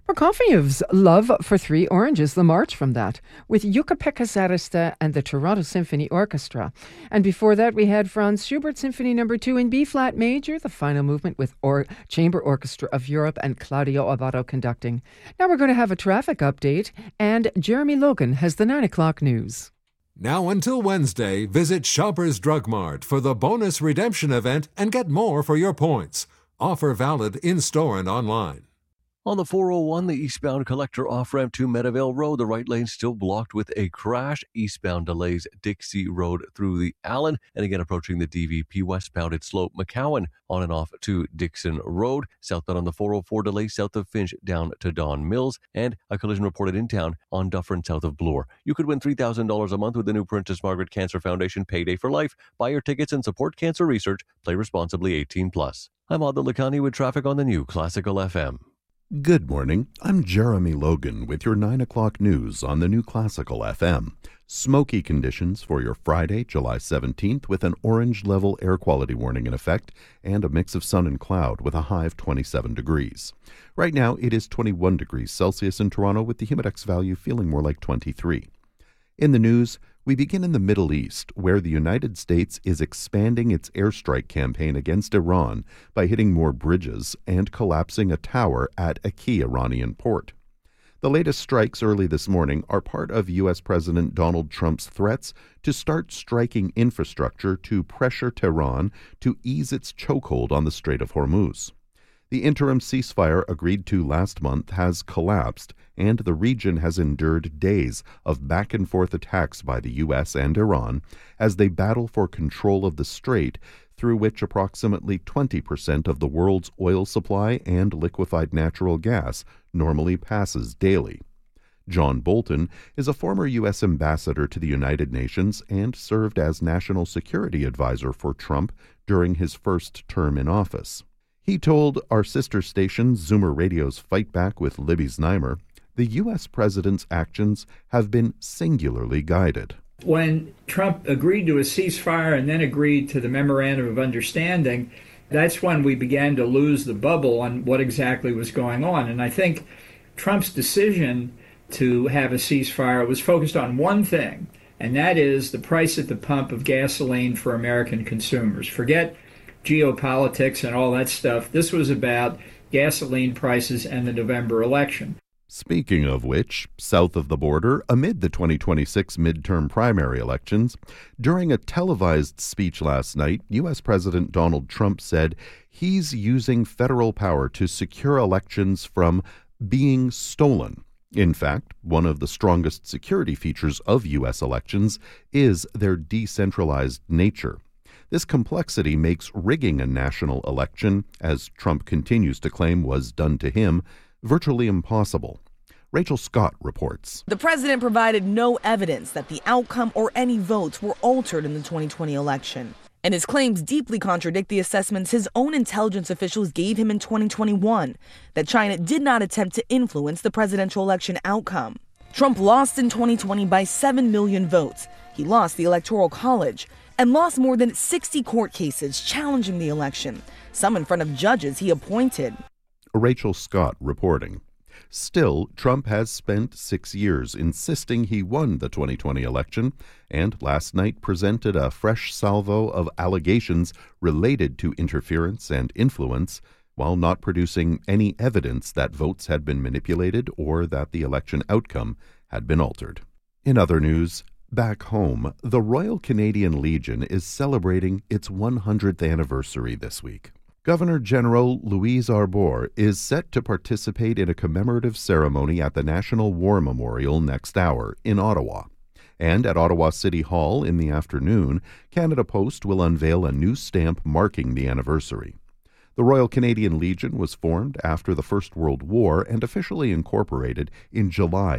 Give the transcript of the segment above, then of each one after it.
Prokofiev's Love for Three Oranges, the march from that, with Jukka-Pekka Sarista and the Toronto Symphony Orchestra. And before that, we had Franz Schubert Symphony No. 2 in B-flat major, the final movement with Chamber Orchestra of Europe and Claudio Abbado conducting. Now we're going to have a traffic update, and Jeremy Logan has the 9 o'clock news. Now until Wednesday, visit Shoppers Drug Mart for the bonus redemption event and get more for your points. Offer valid in-store and online. On the 401, the eastbound collector off-ramp to Meadowvale Road, the right lane still blocked with a crash. Eastbound delays Dixie Road through the Allen. And again, approaching the DVP westbound at Slope McCowan on and off to Dixon Road. Southbound on the 404, delays south of Finch down to Don Mills. And a collision reported in town on Dufferin south of Bloor. You could win $3,000 a month with the new Princess Margaret Cancer Foundation Payday for Life. Buy your tickets and support cancer research. Play responsibly, 18+. I'm Adil Lakhani with traffic on the new Classical FM. Good morning. I'm Jeremy Logan with your 9 o'clock news on the new Classical FM. Smoky conditions for your Friday, July 17th, with an orange level air quality warning in effect and a mix of sun and cloud with a high of 27 degrees. Right now, it is 21 degrees Celsius in Toronto with the humidex value feeling more like 23. In the news, we begin in the Middle East, where the United States is expanding its airstrike campaign against Iran by hitting more bridges and collapsing a tower at a key Iranian port. The latest strikes early this morning are part of U.S. President Donald Trump's threats to start striking infrastructure to pressure Tehran to ease its chokehold on the Strait of Hormuz. The interim ceasefire agreed to last month has collapsed, and the region has endured days of back-and-forth attacks by the U.S. and Iran as they battle for control of the strait, through which approximately 20% of the world's oil supply and liquefied natural gas normally passes daily. John Bolton is a former U.S. ambassador to the United Nations and served as national security advisor for Trump during his first term in office. He told our sister station Zoomer Radio's Fight Back with Libby Znaimer, the U.S. president's actions have been singularly guided. When Trump agreed to a ceasefire and then agreed to the Memorandum of Understanding, that's when we began to lose the bubble on what exactly was going on. And I think Trump's decision to have a ceasefire was focused on one thing, and that is the price at the pump of gasoline for American consumers. Forget geopolitics and all that stuff. This was about gasoline prices and the November election. Speaking of which, south of the border, amid the 2026 midterm primary elections, during a televised speech last night, U.S. President Donald Trump said he's using federal power to secure elections from being stolen. In fact, one of the strongest security features of U.S. elections is their decentralized nature. This complexity makes rigging a national election, as Trump continues to claim was done to him, virtually impossible. Rachel Scott reports. The president provided no evidence that the outcome or any votes were altered in the 2020 election. And his claims deeply contradict the assessments his own intelligence officials gave him in 2021, that China did not attempt to influence the presidential election outcome. Trump lost in 2020 by 7 million votes. He lost the Electoral College and lost more than 60 court cases challenging the election, some in front of judges he appointed. Rachel Scott reporting. Still, Trump has spent 6 years insisting he won the 2020 election, and last night presented a fresh salvo of allegations related to interference and influence, while not producing any evidence that votes had been manipulated or that the election outcome had been altered. In other news, back home, the Royal Canadian Legion is celebrating its 100th anniversary this week. Governor General Louise Arbour is set to participate in a commemorative ceremony at the National War Memorial next hour in Ottawa. And at Ottawa City Hall in the afternoon, Canada Post will unveil a new stamp marking the anniversary. The Royal Canadian Legion was formed after the First World War and officially incorporated in July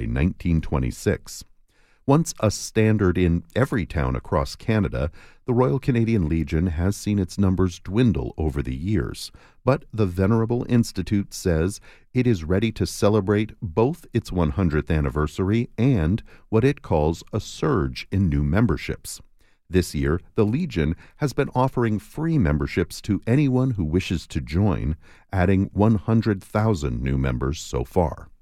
1926. Once a standard in every town across Canada, the Royal Canadian Legion has seen its numbers dwindle over the years. But the Venerable Institute says it is ready to celebrate both its 100th anniversary and what it calls a surge in new memberships. This year, the Legion has been offering free memberships to anyone who wishes to join, adding 100,000 new members so far.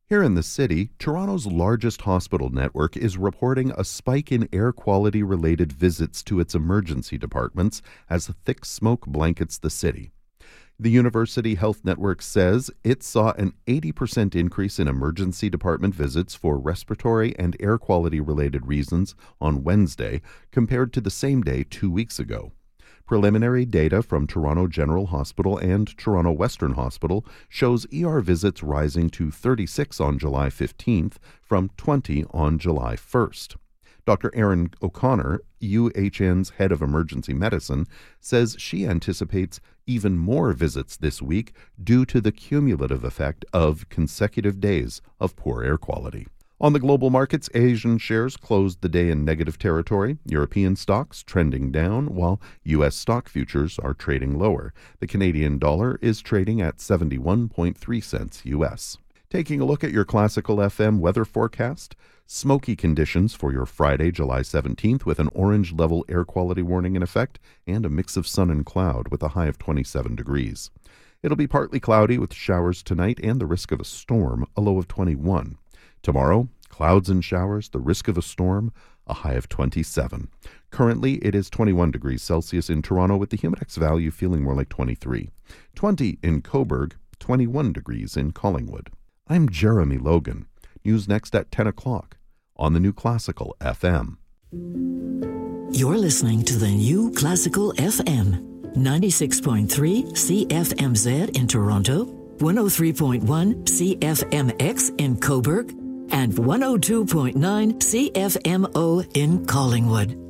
Here in the city, Toronto's largest hospital network is reporting a spike in air quality-related visits to its emergency departments as thick smoke blankets the city. The University Health Network says it saw an 80% increase in emergency department visits for respiratory and air quality-related reasons on Wednesday compared to the same day 2 weeks ago. Preliminary data from Toronto General Hospital and Toronto Western Hospital shows ER visits rising to 36 on July 15th from 20 on July 1st. Dr. Erin O'Connor, UHN's head of emergency medicine, says she anticipates even more visits this week due to the cumulative effect of consecutive days of poor air quality. On the global markets, Asian shares closed the day in negative territory. European stocks trending down, while U.S. stock futures are trading lower. The Canadian dollar is trading at 71.3 cents U.S. Taking a look at your Classical FM weather forecast, smoky conditions for your Friday, July 17th with an orange level air quality warning in effect and a mix of sun and cloud with a high of 27 degrees. It'll be partly cloudy with showers tonight and the risk of a storm, a low of 21. Tomorrow, clouds and showers, the risk of a storm, a high of 27. Currently, it is 21 degrees Celsius in Toronto with the humidex value feeling more like 23. 20 in Cobourg, 21 degrees in Collingwood. I'm Jeremy Logan. News next at 10 o'clock on the New Classical FM. You're listening to the New Classical FM, 96.3 CFMZ in Toronto, 103.1 CFMX in Cobourg, and 102.9 CFMO in Collingwood.